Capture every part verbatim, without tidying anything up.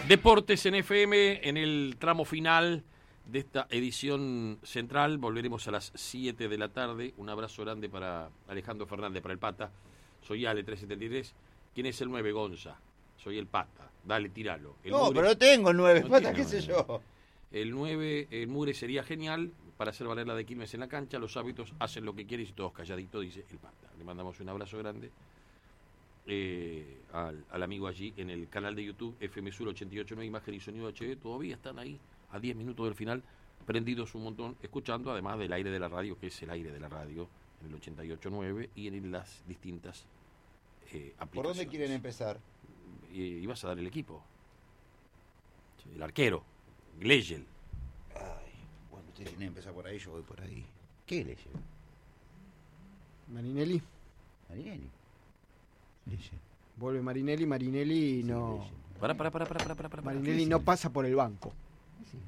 Deportes en F M, en el tramo final de esta edición central. Volveremos a las siete de la tarde. Un abrazo grande para Alejandro Fernández, para el Pata. Soy Ale trescientos setenta y tres. ¿Quién es el nueve, Gonza? Soy el Pata. Dale, tíralo. El no, Mure... pero tengo el nueve, no Pata, tiene qué sé yo. El nueve, el Mure sería genial para hacer valer la de Quilmes en la cancha. Los hábitos hacen lo que quieren y todos calladitos, dice el Pata. Le mandamos un abrazo grande. Eh, al, al amigo allí en el canal de YouTube F M Sur ochenta y ocho punto nueve, imagen y sonido H D. Todavía están ahí a diez minutos del final, prendidos un montón, escuchando, además del aire de la radio, que es el aire de la radio en el ochenta y ocho punto nueve y en las distintas eh, aplicaciones. ¿Por dónde quieren empezar? Y, y vas a dar el equipo, el arquero Glegel. Ay, bueno, ustedes quieren empezar por ahí, yo voy por ahí. ¿Qué Glegel? Marinelli. Marinelli. Vuelve Marinelli, Marinelli no. Pará, pará, pará, pará, pará, pará. Marinelli no pasa por el banco. Sí.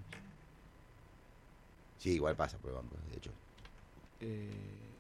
Sí, igual pasa por el banco, de hecho. Eh...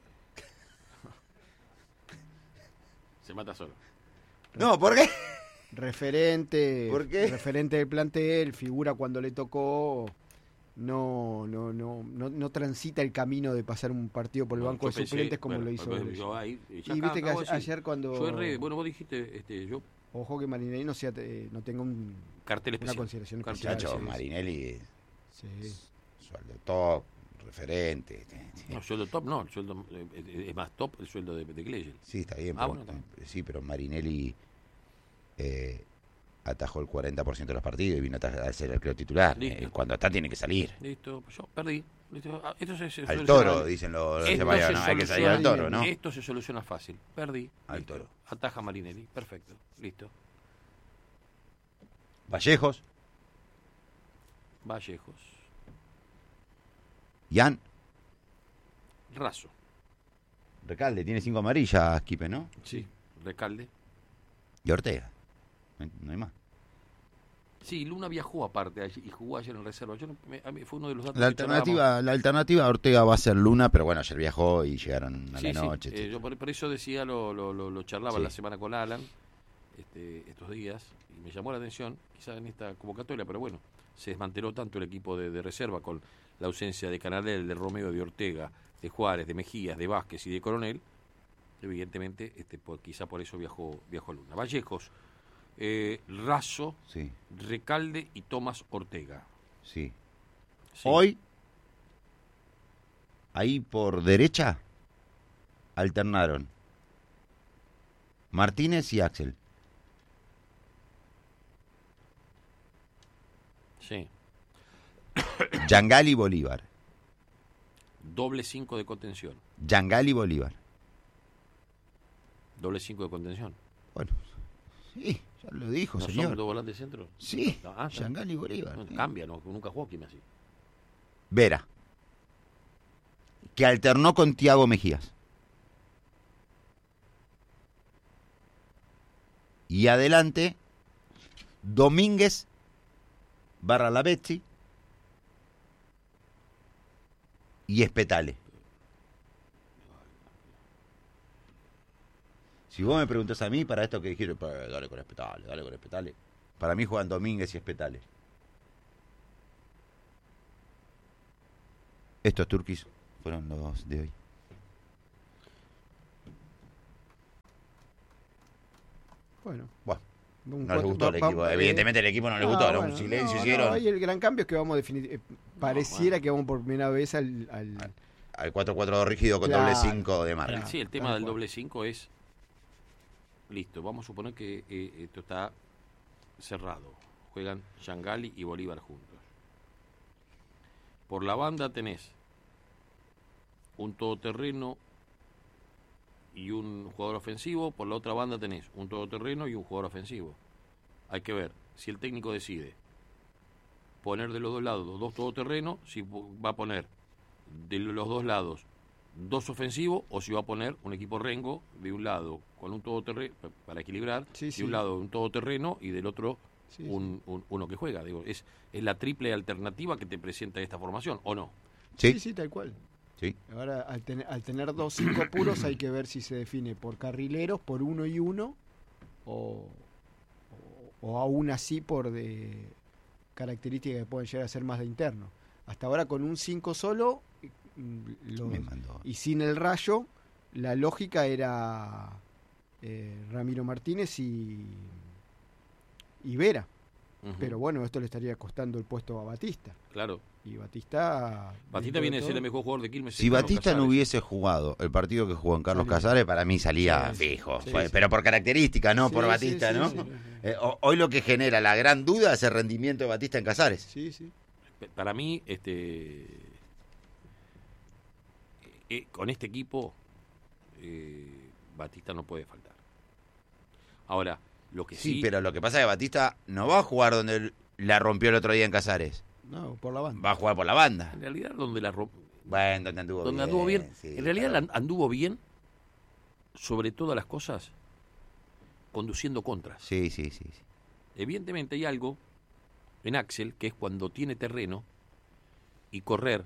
Se mata solo. No, ¿por qué? Referente. ¿Por qué? Referente del plantel, figura cuando le tocó. No, no, no, no, no transita el camino de pasar un partido por el Bueno, banco de yo pensé, suplentes como bueno, lo hizo. bueno, yo ahí, ya y acá, viste que acabo de ayer, decir, ayer cuando. yo erré, bueno, vos dijiste, este, yo. Ojo que Marinelli no, sea, eh, no tenga un, Cartel especial. una consideración Cartel especial. Muchacho, sí, Marinelli, sí. sueldo top, referente. No, sueldo top no, el sueldo eh, es más top el sueldo de, de Glegel. Sí, está bien, Ah, pero, bueno, sí, pero Marinelli eh, atajó el cuarenta por ciento de los partidos y vino a ser el arquero titular. Eh, cuando está tiene que salir. Listo, yo perdí. Listo. Esto se, se al toro, dicen los de Bahía, ¿no? Hay que salir al toro, ¿no? Esto se soluciona fácil. Perdí. Al listo. toro. Ataja Marinelli. Perfecto. Listo. Vallejos. Vallejos. Ian. Raso. Recalde, tiene cinco amarillas, Quipe, ¿no? Sí. Recalde. Y Ortega. No hay más. Sí, Luna viajó aparte allí y jugó ayer en reserva. Yo no, me, a mí fue uno de los datos La que alternativa, charlábamos. la alternativa a Ortega va a ser Luna, pero bueno, ayer viajó y llegaron a Sí, la sí. noche. Eh, yo por, por eso decía, lo, lo, lo, lo charlaba Sí. la semana con Alan este, estos días, y me llamó la atención, quizás en esta convocatoria, pero bueno, se desmanteló tanto el equipo de, de reserva con la ausencia de Canadel, de Romeo, de Ortega, de Juárez, de Mejías, de Vázquez y de Coronel. Evidentemente, este, por, quizá por eso viajó, viajó Luna. Vallejos, eh, Raso, Sí, Recalde y Tomás Ortega. sí. Sí. Hoy, ahí por derecha, alternaron Martínez y Axel. Sí. Yangali y Bolívar. Doble cinco de contención. Yangali y Bolívar. Doble cinco de contención. Bueno, sí, ya lo dijo, ¿No señor. son dos volantes de centro? Sí, No, ah, Yangali y Bolívar. no, sí. cambia, no, nunca jugó Quilmes así. Vera, que alternó con Tiago Mejías. Y adelante, Domínguez barra Lavezzi y Espetale. Si vos me preguntás a mí, para esto que dijeron, dale con Espetale, dale con Espetale. Para mí juegan Domínguez y Espetale. Estos turquis fueron los de hoy. Bueno. Bueno, Un no les cuatro- gustó el va- equipo. va- Evidentemente el equipo no les Ah, gustó. Era bueno, un silencio no, hicieron. no, y el gran cambio es que vamos a definir. eh, pareciera bueno. que vamos por primera vez al. al Al- Al cuatro cuatro dos rígido con Claro, doble cinco de marca. claro. Sí, el tema tal del cual. doble cinco es, listo, vamos a suponer que eh, esto está cerrado. Juegan Yangali y Bolívar juntos. Por la banda tenés un todoterreno y un jugador ofensivo. Por la otra banda tenés un todoterreno y un jugador ofensivo. Hay que ver si el técnico decide poner de los dos lados los dos todoterrenos, si va a poner de los dos lados dos ofensivos o si va a poner un equipo rengo de un lado con un todoterreno para equilibrar, Sí, de sí. un lado un todoterreno y del otro Sí, un, un- uno que juega. Digo, es, es la triple alternativa que te presenta esta formación, ¿o no? sí, Sí, sí, tal cual. sí. Ahora, al, ten- al tener dos cinco puros, hay que ver si se define por carrileros, por uno y uno, o, o aún así por de características que pueden llegar a ser más de interno. Hasta ahora con un cinco solo lo, y sin el Rayo, la lógica era eh, Ramiro Martínez y, y Vera. Uh-huh. Pero bueno, esto le estaría costando el puesto a Batista. Claro. Y Batista... Batista viene a ser el mejor jugador de Quilmes. Si Batista Casares. no hubiese jugado el partido que jugó en Carlos sí, Casares, para mí salía sí, fijo. Sí, Fue, sí. Pero por característica, no sí, por Batista, sí, ¿no? Sí, sí, sí. Eh, hoy lo que genera la gran duda es el rendimiento de Batista en Casares. Sí, sí. Para mí, este eh, con este equipo, eh, Batista no puede faltar. Ahora, lo que sí... Sí, pero lo que pasa es que Batista no va a jugar donde la rompió el otro día en Casares. No, por la banda. Va a jugar por la banda. En realidad, donde la rompió... Bueno, donde anduvo donde bien. Anduvo bien. Sí, en realidad, claro. anduvo bien, sobre todas las cosas, conduciendo contras. Sí, sí, sí, sí. Evidentemente hay algo en Axel, que es cuando tiene terreno y correr,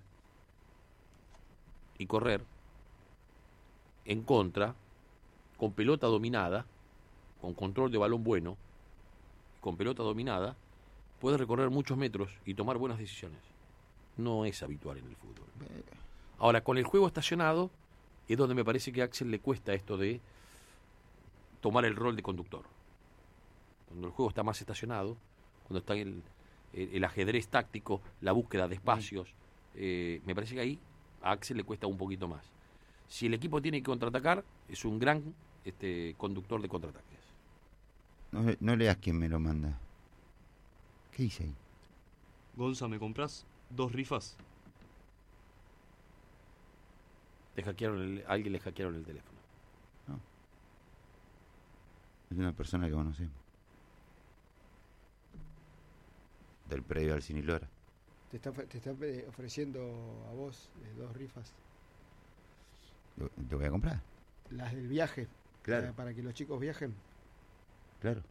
y correr en contra, con pelota dominada, con control de balón bueno, con pelota dominada, puede recorrer muchos metros y tomar buenas decisiones. No es habitual en el fútbol. Ahora, con el juego estacionado, es donde me parece que a Axel le cuesta esto de tomar el rol de conductor. Cuando el juego está más estacionado, cuando está el, el, el ajedrez táctico, la búsqueda de espacios, eh, me parece que ahí a Axel le cuesta un poquito más. Si el equipo tiene que contraatacar, es un gran este, conductor de contraataques. No, no leas quién me lo manda. ¿Qué dice ahí? Gonza, ¿me compras dos rifas? Le hackearon el, a alguien le hackearon el teléfono. No. Es una persona que conocemos. Del predio al Cinilora. Te está, te está ofreciendo a vos eh, dos rifas. ¿Te voy a comprar? Las del viaje. Claro. Para, para que los chicos viajen. Claro.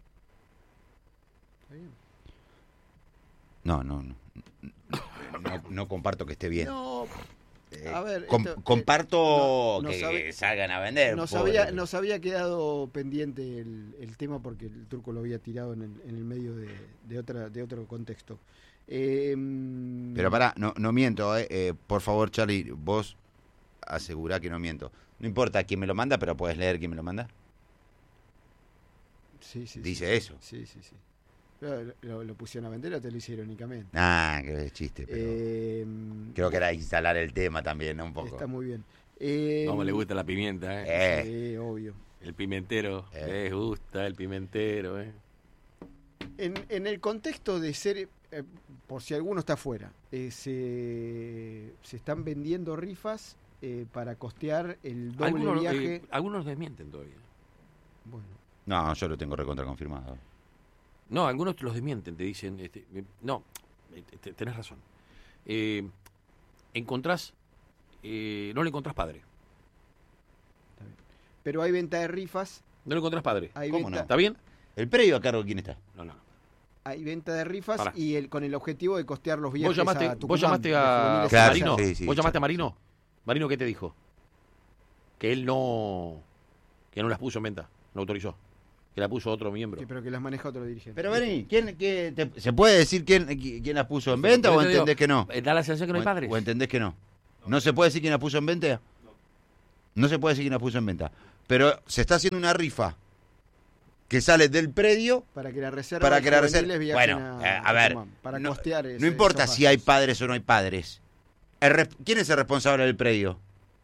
Está bien. No, no, no. No, no comparto que esté bien. No. Eh, a ver, com- esto, comparto eh, no, que, sabe, que salgan a vender. Nos había, nos había quedado pendiente el, el tema porque el turco lo había tirado en el, en el medio de, de otra de otro contexto. Eh, Pero pará, no, no miento, eh. Eh, por favor, Charlie, vos asegurá que no miento. No importa quién me lo manda, pero puedes leer quién me lo manda. Sí, sí. Dice sí, eso. Sí, sí, sí. Pero lo, lo pusieron a vender o te lo hice irónicamente. Ah, que chiste, pero Eh, creo que era instalar el tema también, ¿no? Un poco. Está muy bien. Eh, Cómo le gusta la pimienta, ¿eh? Eh. Sí, obvio. El pimentero, Eh. les gusta el pimentero, ¿eh? En, en el contexto de ser, eh, por si alguno está afuera, eh, se, se están vendiendo rifas eh, para costear el doble Algunos, viaje. eh, algunos desmienten todavía. Bueno, No, yo lo tengo recontra confirmado. No, algunos te los desmienten, te dicen, este, eh, no, eh, te- tenés razón. Eh, encontrás, eh, no le encontrás padre. está bien. Pero hay venta de rifas. No le encontrás padre. Hay ¿Cómo venta, no? ¿Está bien? ¿El predio a cargo de quién está? No, no. Hay venta de rifas Pará. y el, con el objetivo de costear los viajes ¿Vos llamaste, a Tucumán, vos llamaste de a juveniles Claro, Marino? sí, sí, ¿Vos llamaste a sí. Marino? ¿Marino qué te dijo? Que él no, que no las puso en venta, no autorizó. Que la puso otro miembro. Sí, pero que las maneja otro dirigente. Pero vení, ¿quién, qué te- ¿se puede decir quién, qui- quién las puso en venta Por o eso digo, entendés que no? eh, Da la sensación que no hay O- padres. ¿O entendés que no? ¿No se puede decir quién las puso en venta? No se puede decir quién las puso en venta. Pero se está haciendo una rifa que sale del predio para que la reserva para de que la juveniles reserva... viajen Bueno, a, eh, a ver, Tucumán, para no, costear ese- no importa esos si hay gastos. padres o no hay padres. El res- ¿Quién es el responsable del predio?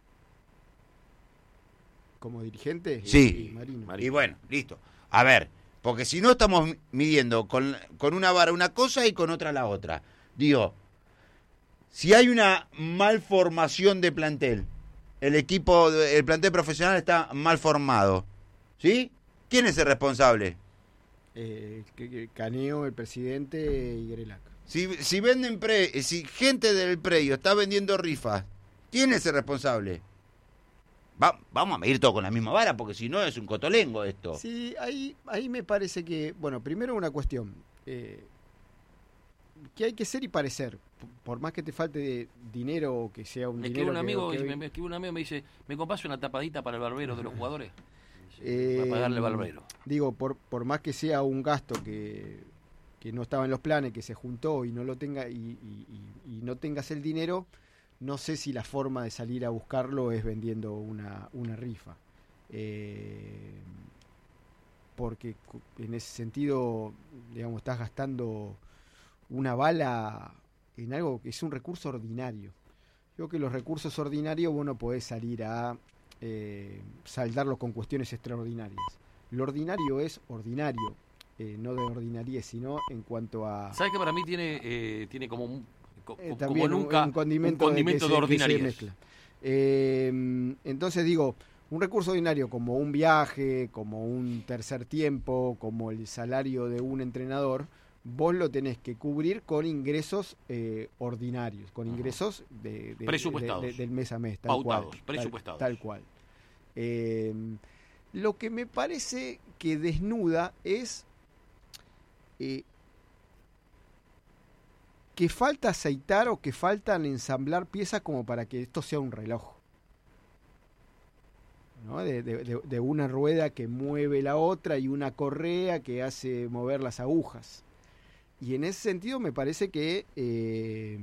Como dirigente. Sí. y Marino. Marino. Y bueno, listo. A ver, porque si no estamos midiendo con, con una vara una cosa y con otra la otra. Digo, si hay una malformación de plantel, el equipo, el plantel profesional está mal formado, ¿sí? ¿Quién es el responsable? Eh, que- que Caneo, el presidente y Grelac. Si, si venden pre, si gente del predio está vendiendo rifas, ¿quién es el responsable? Va- vamos a medir todo con la misma vara, porque si no es un cotolengo esto. Sí, ahí, ahí me parece que, bueno, primero una cuestión, eh, que hay que ser y parecer, P- por más que te falte de dinero o que sea un Me dinero escribe un que- amigo que y hoy- me, me escribe un amigo y me dice, ¿me compás una tapadita para el barbero de los jugadores? Sí, Eh, para pagarle barbero. Digo, por, por más que sea un gasto que, que no estaba en los planes, que se juntó y no lo tenga y, y, y, y no tengas el dinero, no sé si la forma de salir a buscarlo es vendiendo una, una rifa. Eh, porque en ese sentido, digamos, estás gastando una bala en algo que es un recurso ordinario. Yo creo que los recursos ordinarios vos no podés salir a eh, saldarlos con cuestiones extraordinarias. Lo ordinario es ordinario, eh, no de ordinariez, sino en cuanto a... ¿Sabes que para mí tiene eh, tiene como un, co, eh, como también nunca un, un condimento, un condimento de, de, de ordinariedad? Eh, entonces digo, un recurso ordinario como un viaje, como un tercer tiempo, como el salario de un entrenador, vos lo tenés que cubrir con ingresos eh, ordinarios, con ingresos de, de, presupuestados, de, de, del mes a mes, tal pautados, cual, presupuestados. Tal, tal cual. Eh, lo que me parece que desnuda es eh, que falta aceitar o que faltan ensamblar piezas como para que esto sea un reloj, ¿no? De, de, de, de una rueda que mueve la otra y una correa que hace mover las agujas. Y en ese sentido me parece que eh,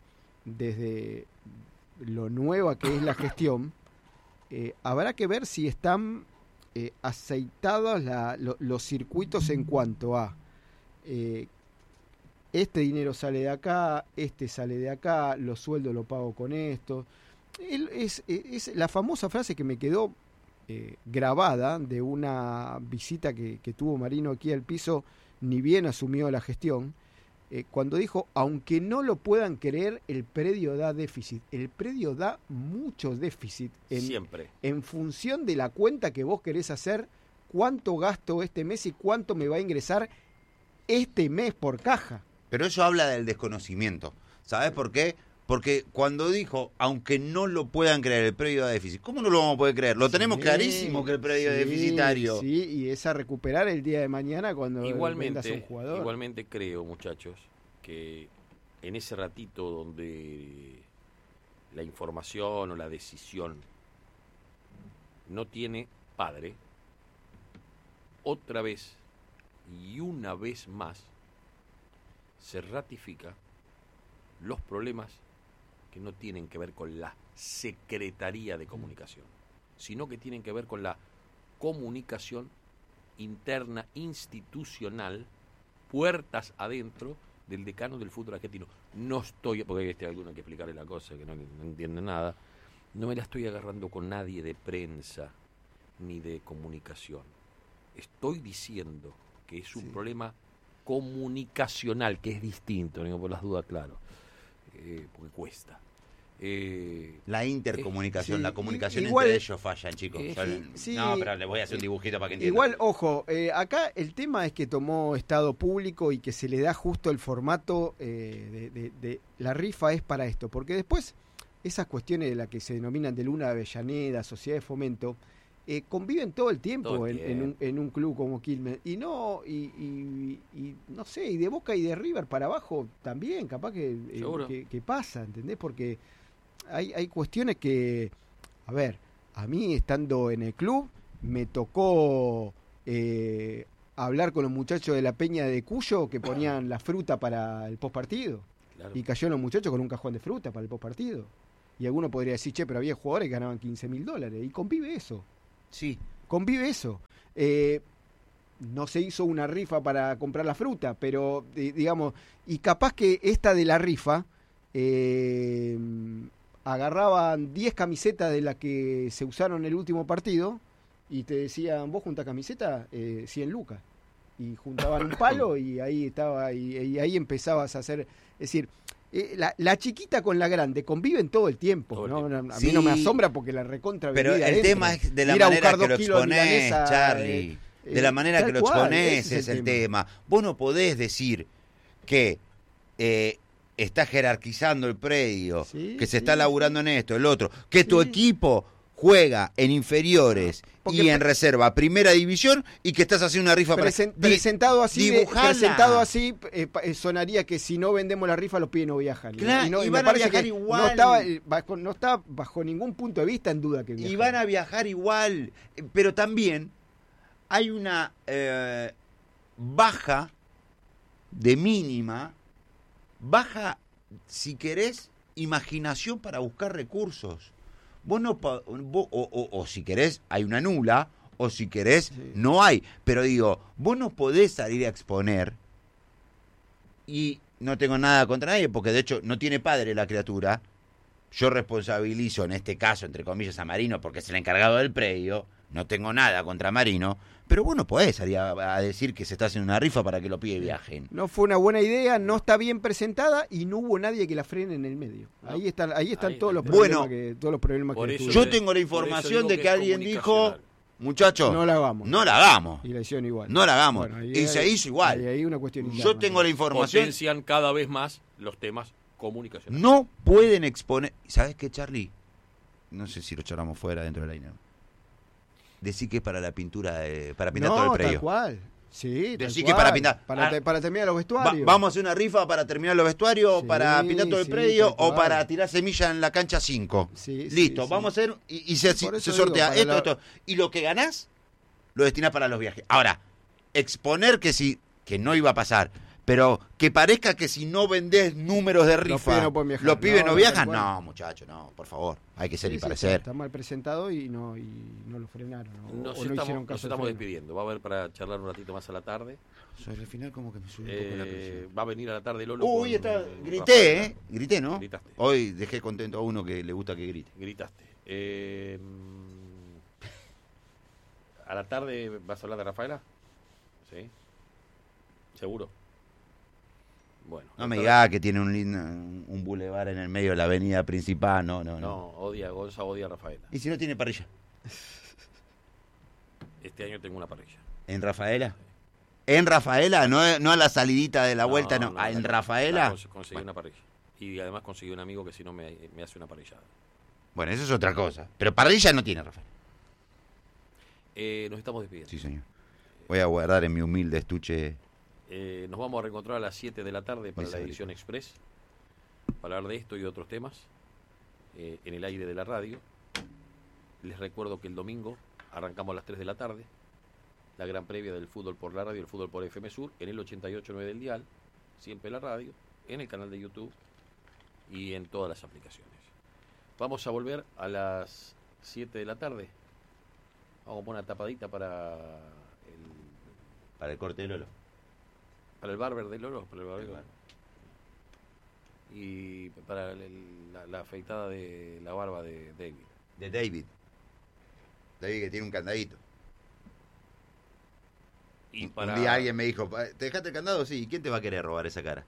desde lo nueva que es la gestión, eh, habrá que ver si están eh, aceitados la, lo, los circuitos en cuanto a eh, este dinero sale de acá, este sale de acá, los sueldos lo pago con esto. El, es, es la famosa frase que me quedó eh, grabada de una visita que, que tuvo Marino aquí al piso, ni bien asumió la gestión, eh, cuando dijo, aunque no lo puedan creer, el predio da déficit. El predio da mucho déficit en, siempre, en función de la cuenta que vos querés hacer, cuánto gasto este mes y cuánto me va a ingresar este mes por caja. Pero eso habla del desconocimiento. ¿Sabes por qué? Porque cuando dijo, aunque no lo puedan creer, el predio da déficit, ¿cómo no lo vamos a poder creer? Lo tenemos sí, clarísimo que el predio sí, es deficitario. Sí, y es a recuperar el día de mañana cuando igualmente, vendas a un jugador. Igualmente creo, muchachos, que en ese ratito donde la información o la decisión no tiene padre, otra vez y una vez más se ratifica los problemas que no tienen que ver con la Secretaría de Comunicación, sino que tienen que ver con la comunicación interna, institucional, puertas adentro del decano del fútbol argentino. No estoy, porque este alguno hay que explicarle la cosa, que no, no entiende nada, no me la estoy agarrando con nadie de prensa ni de comunicación. Estoy diciendo que es un sí. problema comunicacional, que es distinto, digo, por las dudas, claro, eh, porque cuesta. Eh, la intercomunicación, eh, sí, la comunicación igual, entre ellos fallan, chicos. Eh, Son, sí, no, pero le voy a hacer un dibujito para que entiendan. Igual, ojo, eh, acá el tema es que tomó Estado Público y que se le da justo el formato eh, de, de, de la rifa es para esto, porque después esas cuestiones de las que se denominan de Luna de Avellaneda, Sociedad de Fomento, Eh, conviven todo el tiempo, todo el en, en, un, en un club como Quilmes y no y, y, y no sé, y de Boca y de River para abajo también capaz que, eh, que, que pasa, ¿entendés? Porque hay, hay cuestiones que, a ver, a mí estando en el club me tocó eh, hablar con los muchachos de la Peña de Cuyo que ponían la fruta para el postpartido, claro. Y cayeron los muchachos con un cajón de fruta para el postpartido, y alguno podría decir, che, pero había jugadores que ganaban quince mil dólares y convive eso. Sí. Convive eso. Eh, no se hizo una rifa para comprar la fruta, pero eh, digamos, y capaz que esta de la rifa eh, agarraban diez camisetas de las que se usaron en el último partido y te decían, vos junta camiseta, eh, cien lucas. Y juntaban un palo y ahí estaba, y, y ahí empezabas a hacer, es decir, Eh, la, la chiquita con la grande conviven todo el tiempo, todo ¿no? El tiempo. A mí sí, no me asombra porque la recontra pero el adentro. tema es de la manera que lo exponés, Charlie. Eh, de la manera eh, que lo exponés es, es el tema. tema. Vos no podés decir que eh, está jerarquizando el predio, sí, que se sí, está laburando sí. en esto, el otro, que sí. tu equipo juega en inferiores porque y en pre- reserva primera división y que estás haciendo una rifa Presen- para presentado así de, presentado así eh, sonaría que si no vendemos la rifa los pibes no viajan, claro, y, no, y, y van me a viajar igual, no estaba bajo, no está bajo ningún punto de vista en duda que viajan. Y van a viajar igual, pero también hay una eh, baja de mínima, baja, si querés, imaginación para buscar recursos. Vos no, vos, o, o, o si querés, hay una nula, o si querés, sí. no hay. Pero digo, vos no podés salir a exponer, y no tengo nada contra nadie, porque de hecho no tiene padre la criatura. Yo responsabilizo en este caso, entre comillas, a Marino, porque es el encargado del predio. No tengo nada contra Marino. Pero vos no podés salir a, a decir que se está haciendo una rifa para que los pibes viajen. No fue una buena idea, no está bien presentada y no hubo nadie que la frene en el medio. No. Ahí están, ahí están ahí, todos, los bueno, que, todos los problemas que eso, Yo tengo la información de que, que alguien dijo, muchachos, no la hagamos. No la hagamos. Y la hicieron igual. No la hagamos. Bueno, y hay, se hizo igual. Hay, hay una cuestión interna. Yo tengo la información. Potencian cada vez más los temas comunicacionales. No pueden exponer. ¿Sabes qué, Charlie? No sé si lo charlamos fuera, dentro del aire. Decir que es para la pintura, de, para pintar no, todo el predio. Tal cual. Sí, Decir que para pintar. Para, ah, para terminar los vestuarios. Va, vamos a hacer una rifa para terminar los vestuarios, sí, para pintar todo el sí, predio o para tirar semilla en la cancha cinco. Sí, Listo, sí, vamos sí. a hacer y, y se, se sortea digo, esto, la... esto. Y lo que ganás lo destinás para los viajes. Ahora, exponer que si que no iba a pasar, pero que parezca que si no vendés números de rifa, los pibes no, los pibes no, no viajan. No, muchachos, no, por favor. Hay que ser sí, y sí, parecer. Está mal presentado y no y no lo frenaron. ¿no? Nos, o estamos, no hicieron caso nos estamos despidiendo. Va a haber para charlar un ratito más a la tarde. Sobre el final como que me subió eh, un poco la presión. Va a venir a la tarde Lolo. Uy, con, está, eh, grité, ¿eh? Grité, ¿no? Gritaste. Hoy dejé contento a uno que le gusta que grite. Gritaste. Eh, ¿A la tarde vas a hablar de Rafaela? ¿Sí? ¿Seguro? Bueno. No me digas que tiene un lindo, un bulevar en el medio de la avenida principal, no, no, no. No, odia, Gonza odia a Rafaela. ¿Y si no tiene parrilla? Este año tengo una parrilla. ¿En Rafaela? Sí. ¿En Rafaela? No, no a la salidita de la no, vuelta, no. no ¿En la, Rafaela? La, conseguí bueno. una parrilla. Y además conseguí un amigo que si no me, me hace una parrillada. Bueno, eso es otra cosa. Pero parrilla no tiene Rafaela. Eh, nos estamos despidiendo. Sí, señor. Voy a guardar en mi humilde estuche. Eh, nos vamos a reencontrar a las siete de la tarde para la edición Express, para hablar de esto y de otros temas eh, en el aire de la radio. Les recuerdo que el domingo arrancamos a las tres de la tarde, la gran previa del fútbol por la radio, el fútbol por F M Sur, en el ochenta y ocho punto nueve del dial, siempre la radio, en el canal de YouTube y en todas las aplicaciones. Vamos a volver a las siete de la tarde. Vamos a poner una tapadita para el... Para el corte de Lolo. Para el barber de Lolo, para el barber. Claro. Y para el, la, la afeitada de la barba de David. De David. David que tiene un candadito. Y para... Un día alguien me dijo, ¿te dejaste el candado? Sí, ¿y quién te va a querer robar esa cara?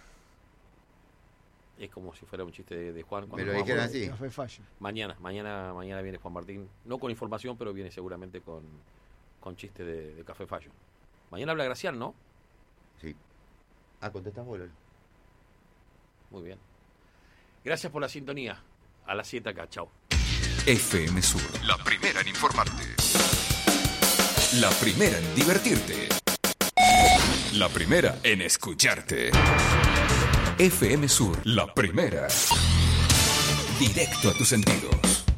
Es como si fuera un chiste de, de Juan. Me lo dijeron así. Mañana, mañana, mañana viene Juan Martín, no con información, pero viene seguramente con, con chiste de, de Café Fallo. Mañana habla Gracián, ¿no? Sí. Ah, contestás vos, Lolo. Muy bien. Gracias por la sintonía. A las siete acá, chao. F M Sur, la primera en informarte. La primera en divertirte. La primera en escucharte. F M Sur, la primera. Directo a tus sentidos.